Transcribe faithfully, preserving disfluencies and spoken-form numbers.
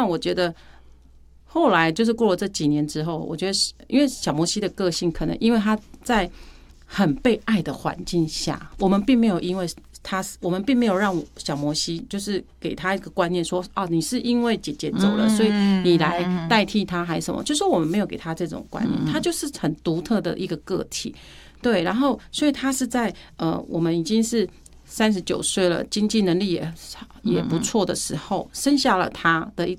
但我觉得后来就是过了这几年之后，我觉得因为小摩西的个性，可能因为他在很被爱的环境下，我们并没有因为他，我们并没有让小摩西就是给他一个观念说，哦，你是因为姐姐走了，所以你来代替他还是什么？就是我们没有给他这种观念，他就是很独特的一个个体。对，然后所以他是在呃，我们已经是三十九岁了，经济能力也也不错的时候，生下了他的一